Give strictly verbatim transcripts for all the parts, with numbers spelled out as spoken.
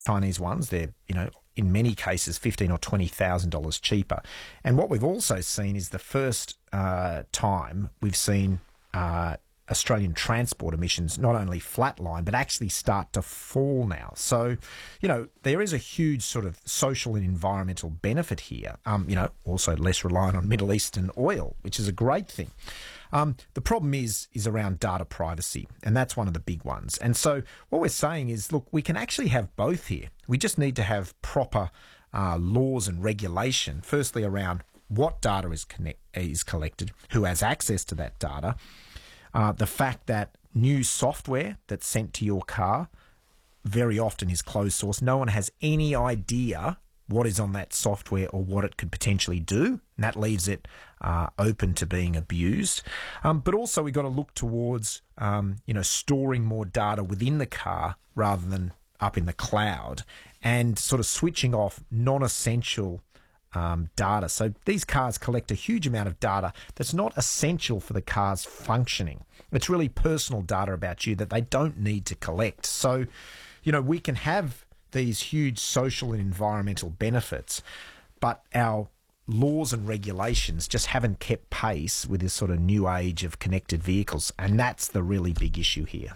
Chinese ones. They're, you know, in many cases fifteen or twenty thousand dollars cheaper. And what we've also seen is the first uh, time we've seen uh, Australian transport emissions not only flatline but actually start to fall now. So, you know, there is a huge sort of social and environmental benefit here. Um, you know, also less reliant on Middle Eastern oil, which is a great thing. Um, the problem is is around data privacy, and that's one of the big ones. And so what we're saying is, look, we can actually have both here. We just need to have proper uh, laws and regulation, firstly around what data is, connect, is collected, who has access to that data, uh, the fact that new software that's sent to your car very often is closed source. No one has any idea what is on that software or what it could potentially do, and that leaves it uh, open to being abused. Um, but also we've got to look towards, um, you know, storing more data within the car rather than up in the cloud, and sort of switching off non-essential um, data. So these cars collect a huge amount of data that's not essential for the car's functioning. It's really personal data about you that they don't need to collect. So, you know, we can have these huge social and environmental benefits, but our laws and regulations just haven't kept pace with this sort of new age of connected vehicles, and that's the really big issue here.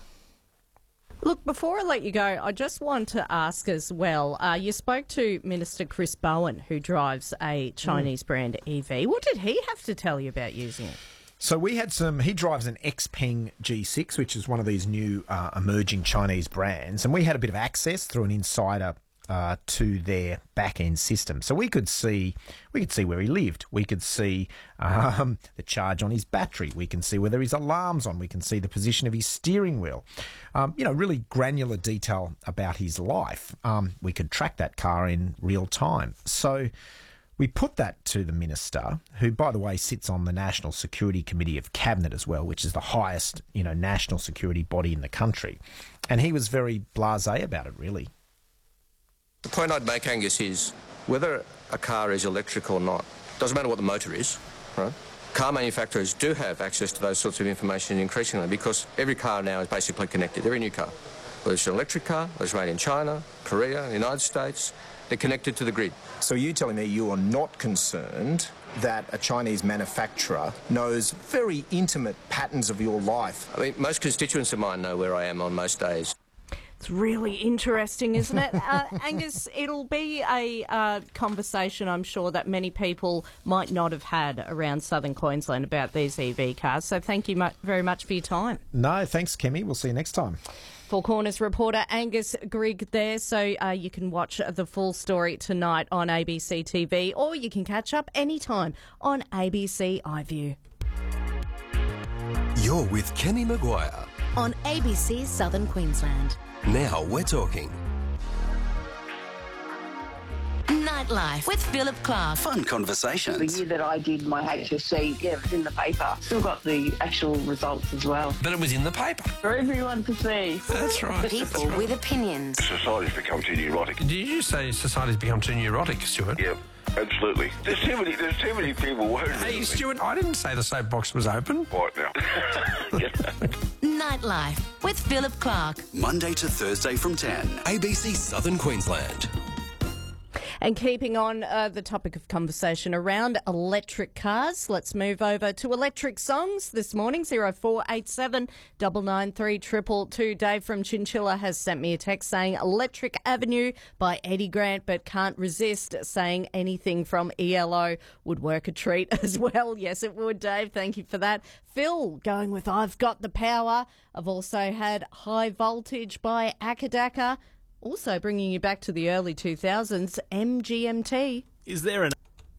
Look, before I let you go, I just want to ask as well, uh, you spoke to Minister Chris Bowen, who drives a Chinese mm. brand E V. What did he have to tell you about using it? So we had some, he drives an Xpeng G six, which is one of these new uh, emerging Chinese brands, and we had a bit of access through an insider uh, to their back-end system. So we could see, we could see where he lived. We could see um, the charge on his battery. We can see whether his alarm's on. We can see the position of his steering wheel. Um, you know, really granular detail about his life. Um, we could track that car in real time. So we put that to the minister, who, by the way, sits on the National Security Committee of Cabinet as well, which is the highest, you know, national security body in the country. And he was very blasé about it, really. The point I'd make, Angus, is whether a car is electric or not, doesn't matter what the motor is, right? Car manufacturers do have access to those sorts of information increasingly, because every car now is basically connected, every new car. Whether it's an electric car, whether it's made in China, Korea, the United States, they're connected to the grid. So you're telling me you are not concerned that a Chinese manufacturer knows very intimate patterns of your life? I mean, most constituents of mine know where I am on most days. It's really interesting, isn't it? uh, Angus, it'll be a uh, conversation, I'm sure, that many people might not have had around southern Queensland about these E V cars. So thank you mu- very much for your time. No, thanks, Kemi. We'll see you next time. Four Corners reporter Angus Grigg there, so uh, you can watch the full story tonight on A B C T V, or you can catch up anytime on A B C iView. You're with Kemi Maguire on A B C Southern Queensland. Now we're talking. Nightlife with Philip Clark. Fun conversations. The year that I did my H S C, yeah, it was in the paper. Still got the actual results as well. But it was in the paper. For everyone to see. That's right. People That's right. with opinions. Society's become too neurotic. Did you say society's become too neurotic, Stuart? Yeah, absolutely. There's too many, there's too many people worried. Hey, Stuart, I didn't say the soapbox was open. Right now. Nightlife with Philip Clark. Monday to Thursday from ten. A B C Southern Queensland. And keeping on uh, the topic of conversation around electric cars, let's move over to electric songs this morning. zero four eight seven nine nine three two two two. Dave from Chinchilla has sent me a text saying Electric Avenue by Eddie Grant, but can't resist saying anything from E L O would work a treat as well. Yes, it would, Dave. Thank you for that. Phil going with I've Got the Power. I've also had High Voltage by Akadaka. Also bringing you back to the early two thousands, M G M T. Is there an...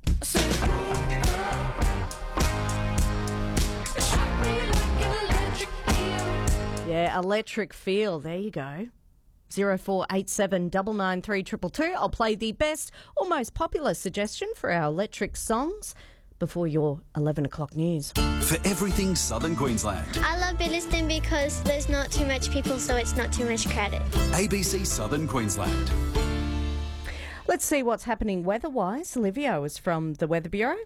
Yeah, Electric Feel. There you go. zero four eight seven nine nine three two two two. I'll play the best or most popular suggestion for our electric songs before your eleven o'clock news. For everything Southern Queensland. I love Billiston because there's not too much people, so it's not too much crowded. A B C Southern Queensland. Let's see what's happening weather-wise. Olivia is from the Weather Bureau.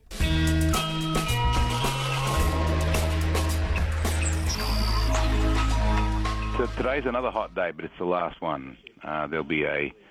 So today's another hot day, but it's the last one. Uh, there'll be a